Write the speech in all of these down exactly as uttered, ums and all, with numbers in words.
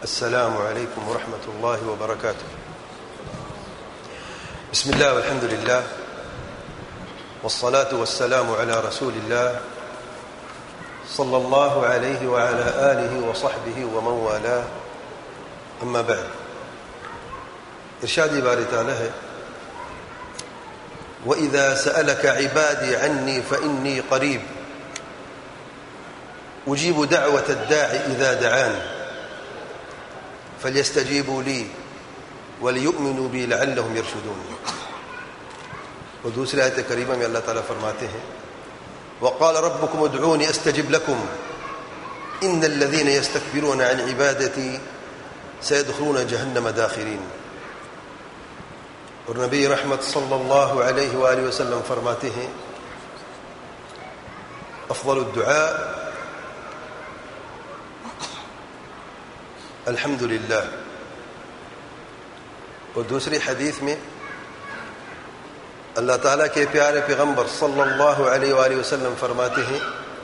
السلام عليكم ورحمة الله وبركاته. بسم الله والحمد لله والصلاة والسلام على رسول الله صلى الله عليه وعلى آله وصحبه ومن والاه. أما بعد، ارشادی باری تعالی ہے وَإِذَا سَأَلَكَ عِبَادِي عَنِّي فَإِنِّي قَرِيبٌ أُجِيبُ دَعْوَةَ الدَّاعِ إِذَا دَعَانِ فَلْيَسْتَجِيبُوا لِي وَلْيُؤْمِنُوا بِي لَعَلَّهُمْ يَرْشُدُونَ. اور دوسری آیت کریمہ میں اللہ تعالیٰ فرماتے ہیں وَقَالَ رَبُّكُمُ ادْعُونِي أَسْتَجِبْ لَكُمْ إِنَّ الَّذِينَ يَسْتَكْبِرُونَ عَنْ عِبَادَتِي سَيَدْخُلُونَ جَهَنَّمَ دَاخِرِينَ. اور نبی رحمت صلی اللہ علیہ وآلہ وسلم فرماتے ہیں افضل الدعاء الحمد للہ. اور دوسری حدیث میں اللہ تعالیٰ کے پیارے پیغمبر صلی اللہ علیہ وآلہ وسلم فرماتے ہیں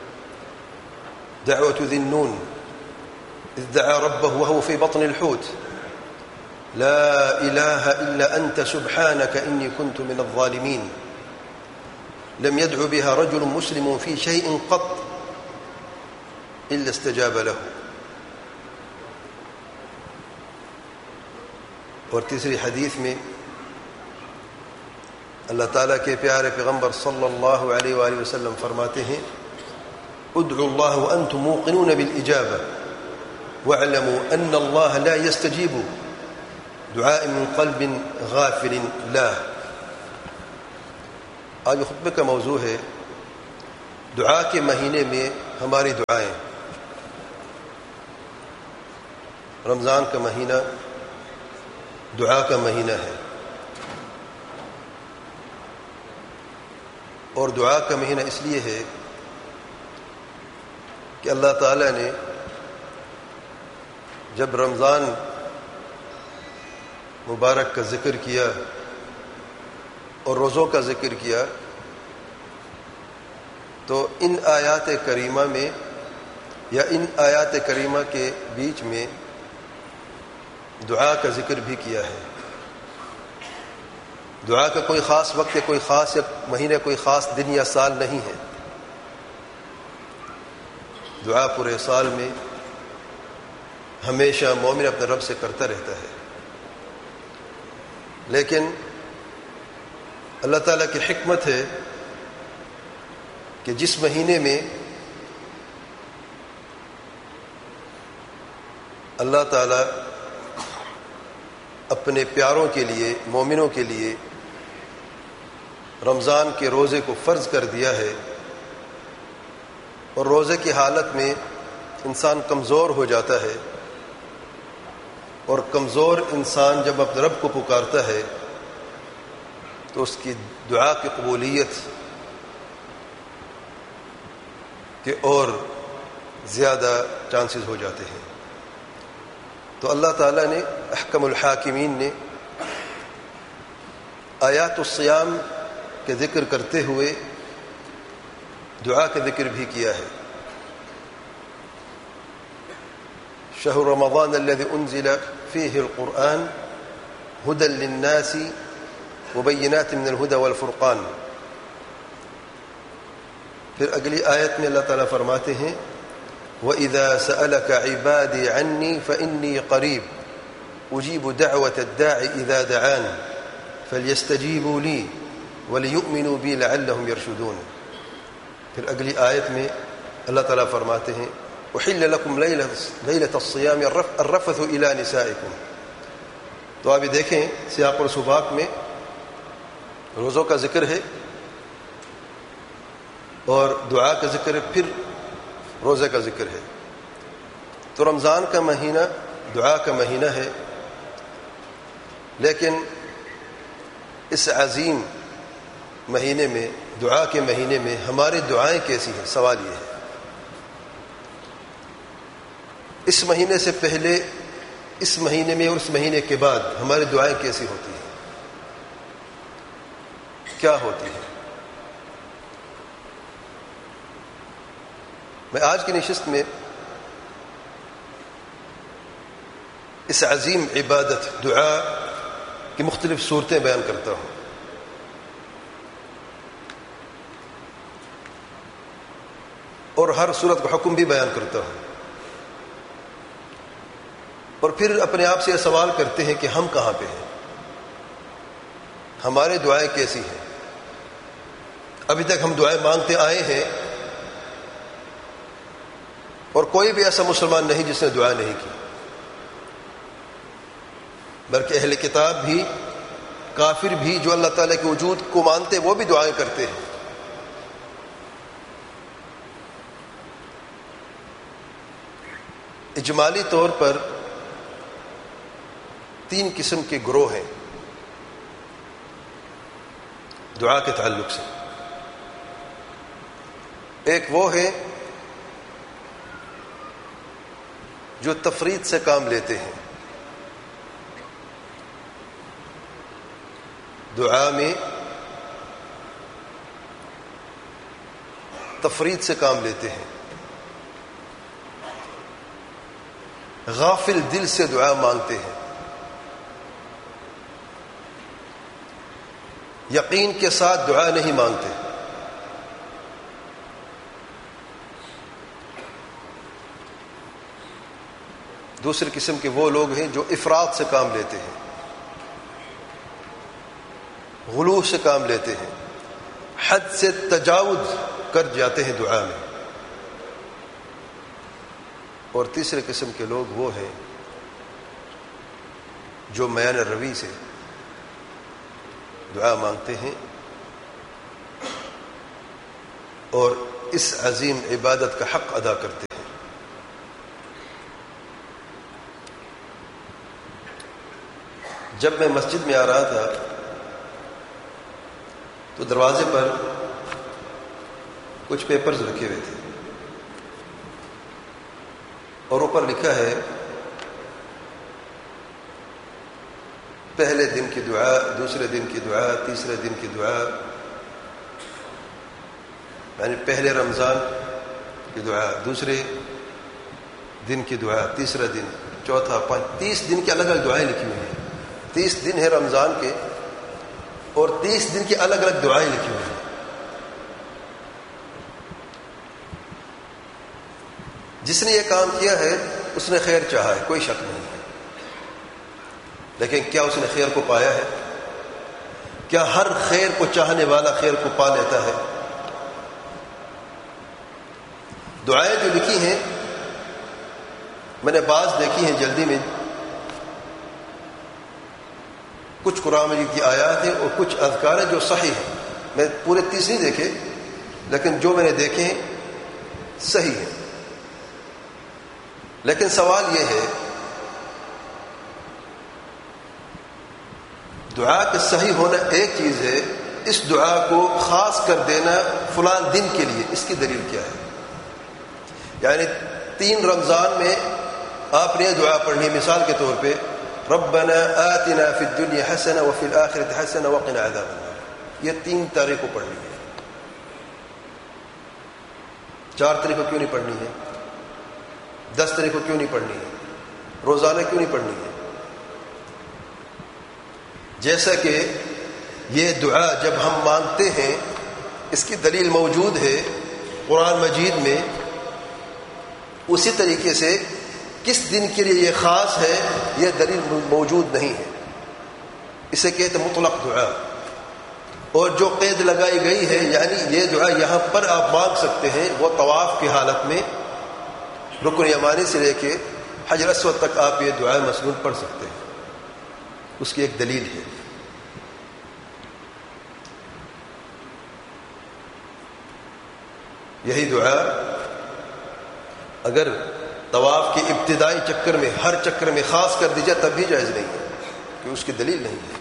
دعوت ذی النون اذ دعا ربه وهو في بطن الحوت لا إله إلا أنت سبحانك إني كنت من الظالمين. لم يدع بها رجل مسلم في شيء قط إلا استجاب له. اور تیسری حدیث میں اللہ تعالیٰ کے پیارے پیغمبر صلی اللہ علیہ وآلہ وسلم فرماتے ہیں ادعوا الله وأنتم موقنون بالإجابة واعلموا أن الله لا يستجيب دعاء من قلب غافل لا. آج خطبے کا موضوع ہے دعا کے مہینے میں ہماری دعائیں. رمضان کا مہینہ دعا کا مہینہ ہے اور دعا کا مہینہ اس لیے ہے کہ اللہ تعالیٰ نے جب رمضان مبارک کا ذکر کیا اور روزوں کا ذکر کیا تو ان آیات کریمہ میں یا ان آیات کریمہ کے بیچ میں دعا کا ذکر بھی کیا ہے. دعا کا کوئی خاص وقت یا کوئی خاص یا مہینہ کوئی خاص دن یا سال نہیں ہے. دعا پورے سال میں ہمیشہ مومن اپنے رب سے کرتا رہتا ہے. لیکن اللہ تعالیٰ کی حکمت ہے کہ جس مہینے میں اللہ تعالیٰ اپنے پیاروں کے لیے مومنوں کے لیے رمضان کے روزے کو فرض کر دیا ہے اور روزے کی حالت میں انسان کمزور ہو جاتا ہے اور کمزور انسان جب اپنے رب کو پکارتا ہے تو اس کی دعا کی قبولیت کے اور زیادہ چانسز ہو جاتے ہیں. تو اللہ تعالیٰ نے احکم الحاکمین نے آیات الصیام کے ذکر کرتے ہوئے دعا کا ذکر بھی کیا ہے. شہر رمضان الذي انزل فيه القرآن هدى للناس وبينات من الهدى والفرقان. پھر اگلی آیت میں اللہ تعالیٰ فرماتے ہیں وَإِذَا سَأَلَكَ عِبَادِي عَنِّي فَإِنِّي قَرِيبٌ أُجِيبُ دَعْوَةَ الدَّاعِ إِذَا دَعَانِ فَلْيَسْتَجِيبُوا لِي وَلِيُؤْمِنُوا بِي لَعَلَّهُمْ يَرْشُدُونَ. پھر اگلی آیت میں اللہ تعالیٰ فرماتے ہیں أُحِلَّ لَكُمْ لَيْلَةَ الصِّيَامِ الرَّفَثُ إِلَى نِسَائِكُمْ. تو آپ دیکھیں سیاق اور سباق میں روزوں کا ذکر ہے اور دعا کا ذکر ہے، پھر روزے کا ذکر ہے. تو رمضان کا مہینہ دعا کا مہینہ ہے، لیکن اس عظیم مہینے میں دعا کے مہینے میں ہماری دعائیں کیسی ہیں؟ سوال یہ ہے. اس مہینے سے پہلے، اس مہینے میں اور اس مہینے کے بعد ہماری دعائیں کیسی ہوتی ہیں، کیا ہوتی ہیں؟ میں آج کی نشست میں اس عظیم عبادت دعا کی مختلف صورتیں بیان کرتا ہوں. اور ہر صورت کا حکم بھی بیان کرتا ہوں. اور پھر اپنے آپ سے یہ سوال کرتے ہیں کہ ہم کہاں پہ ہیں, ہماری دعائیں کیسی ہیں. ابھی تک ہم دعائیں مانگتے آئے ہیں اور کوئی بھی ایسا مسلمان نہیں جس نے دعا نہیں کی, بلکہ اہل کتاب بھی, کافر بھی جو اللہ تعالیٰ کے وجود کو مانتے وہ بھی دعائیں کرتے ہیں. اجمالی طور پر تین قسم کے گروہ ہیں دعا کے تعلق سے. ایک وہ ہے جو تفرید سے کام لیتے ہیں, دعا میں تفرید سے کام لیتے ہیں, غافل دل سے دعا مانگتے ہیں, یقین کے ساتھ دعا نہیں مانگتے. دوسری قسم کے وہ لوگ ہیں جو افراط سے کام لیتے ہیں, غلو سے کام لیتے ہیں, حد سے تجاوز کر جاتے ہیں دعا میں. اور تیسرے قسم کے لوگ وہ ہیں جو میان روی سے دعا مانگتے ہیں اور اس عظیم عبادت کا حق ادا کرتے ہیں. جب میں مسجد میں آ رہا تھا تو دروازے پر کچھ پیپرز رکھے ہوئے تھے اور اوپر لکھا ہے پہلے دن کی دعا, دوسرے دن کی دعا, تیسرے دن کی دعا, یعنی پہلے رمضان کی دعا, دوسرے دن کی دعا, تیسرا دن, چوتھا, پانچ, تیس دن کی الگ الگ دعائیں لکھی ہوئی ہیں. تیس دن ہے رمضان کے اور تیس دن کی الگ الگ دعائیں لکھی ہوئی ہیں. جس نے یہ کام کیا ہے اس نے خیر چاہا ہے, کوئی شک نہیں ہے, لیکن کیا اس نے خیر کو پایا ہے؟ کیا ہر خیر کو چاہنے والا خیر کو پا لیتا ہے؟ دعائیں جو لکھی ہیں میں نے بعض دیکھی ہیں جلدی میں, کچھ قرآن مجید کی آیات ہیں اور کچھ اذکار ہیں جو صحیح ہیں. میں پورے تیس نہیں دیکھے, لیکن جو میں نے دیکھے ہیں صحیح ہیں. لیکن سوال یہ ہے دعا کے صحیح ہونا ایک چیز ہے, اس دعا کو خاص کر دینا فلان دن کے لیے, اس کی دلیل کیا ہے؟ یعنی تین رمضان میں آپ نے دعا پڑھنی, مثال کے طور پہ ربنا آتنا فی الدنیا حسنہ وفی الآخرۃ حسنہ وقنا عذاب النار, یہ تین تاریخ کو پڑھنی ہے. چار تاریخ کو کیوں نہیں پڑھنی ہے؟ دس تاریخ کو کیوں نہیں پڑھنی ہے؟ روزانہ کیوں نہیں پڑھنی ہے؟ جیسا کہ یہ دعا جب ہم مانگتے ہیں اس کی دلیل موجود ہے قرآن مجید میں, اسی طریقے سے کس دن کے لیے یہ خاص ہے یہ دلیل موجود نہیں ہے. اسے کہتے مطلق دعا. اور جو قید لگائی گئی ہے یعنی یہ دعا یہاں پر آپ مانگ سکتے ہیں, وہ طواف کی حالت میں رکن یمانی سے لے کے حجر اسود تک آپ یہ دعا مسنون پڑھ سکتے ہیں. اس کی ایک دلیل ہے. یہی دعا اگر طواف کے ابتدائی چکر میں ہر چکر میں خاص کر دی جائے تب بھی جائز نہیں ہے, کہ اس کی دلیل نہیں ہے.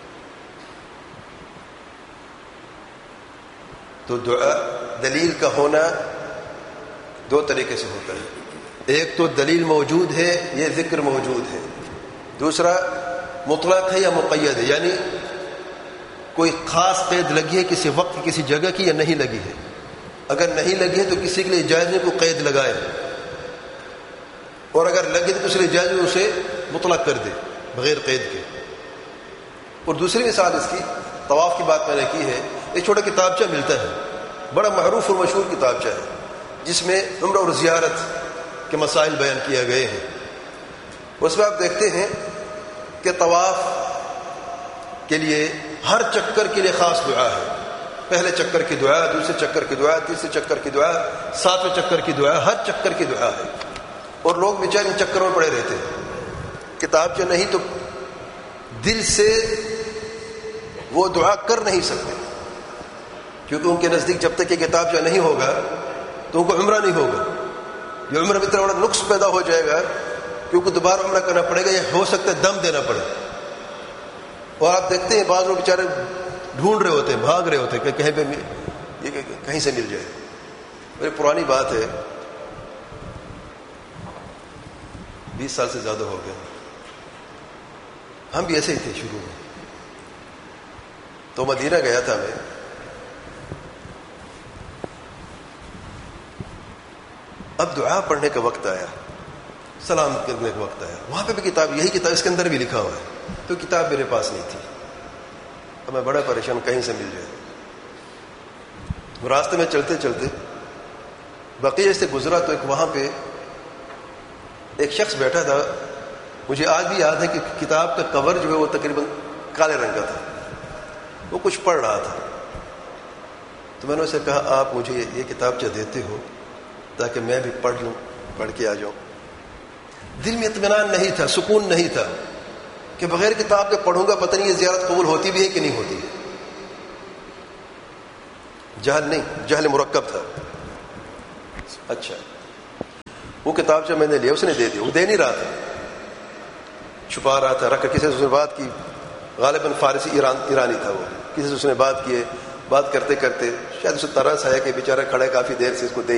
تو دعا دلیل کا ہونا دو طریقے سے ہوتا ہے. ایک تو دلیل موجود ہے, یہ ذکر موجود ہے. دوسرا مطلق ہے یا مقید ہے, یعنی کوئی خاص قید لگی ہے کسی وقت کسی جگہ کی یا نہیں لگی ہے. اگر نہیں لگی ہے تو کسی کے لیے جائز نہیں کو قید لگائے, اور اگر لگی تو اس لیے جائز اسے مطلق کر دے بغیر قید کے. اور دوسری مثال اس کی طواف کی بات میں نے کی ہے. ایک چھوٹا کتابچہ ملتا ہے, بڑا معروف اور مشہور کتابچہ ہے, جس میں عمرہ اور زیارت کے مسائل بیان کیے گئے ہیں. اس میں آپ دیکھتے ہیں کہ طواف کے لیے ہر چکر کے لیے خاص دعا ہے. پہلے چکر کی دعا, دوسرے چکر کی دعا, تیسرے چکر کی دعا, ساتویں چکر کی دعا, ہر چکر کی دعا ہے. اور لوگ بیچارے ان چکروں میں پڑے رہتے ہیں. کتاب جو نہیں تو دل سے وہ دعا کر نہیں سکتے, کیونکہ ان کے نزدیک جب تک یہ کتاب جو نہیں ہوگا تو ان کو عمرہ نہیں ہوگا. یہ عمرہ میں اتنا بڑا نقص پیدا ہو جائے گا کہ ان کو دوبارہ عمرہ کرنا پڑے گا, یا ہو سکتا ہے دم دینا پڑے. اور آپ دیکھتے ہیں بعض لوگ بیچارے ڈھونڈ رہے ہوتے ہیں, بھاگ رہے ہوتے ہیں کہ کہیں پہ یہ کہیں سے مل جائے. میری پرانی بات ہے, بیس سال سے زیادہ ہو گیا. ہم بھی ایسے ہی تھے شروع میں. تو مدینہ گیا تھا میں, اب دعا پڑھنے کا وقت آیا, سلام کرنے کا وقت آیا. وہاں پہ بھی کتاب, یہی کتاب اس کے اندر بھی لکھا ہوا ہے, تو کتاب میرے پاس نہیں تھی. اب میں بڑا پریشان, کہیں سے مل جائے. راستے میں چلتے چلتے بقیہ سے گزرا تو ایک وہاں پہ ایک شخص بیٹھا تھا. مجھے آج بھی یاد ہے کہ کتاب کا کور جو ہے وہ تقریباً کالے رنگ کا تھا. وہ کچھ پڑھ رہا تھا. تو میں نے اسے کہا, آپ مجھے یہ کتابچہ دیتے ہو تاکہ میں بھی پڑھ لوں, پڑھ کے آ جاؤں. دل میں اطمینان نہیں تھا, سکون نہیں تھا کہ بغیر کتاب کے پڑھوں گا, پتہ نہیں یہ زیارت قبول ہوتی بھی ہے کہ نہیں ہوتی. جہل نہیں, جہل مرکب تھا. اچھا, وہ کتاب جو میں نے لیا اس نے دے دیا. وہ دے نہیں رہا تھا, چھپا رہا تھا, رکھ کر کسی سے اس نے بات کی. غالباً فارسی ایران ایرانی تھا وہ. کسی سے اس نے بات کی, بات کرتے کرتے شاید اسے ترس آیا کہ بیچارہ کھڑا ہے کافی دیر سے, اس کو دے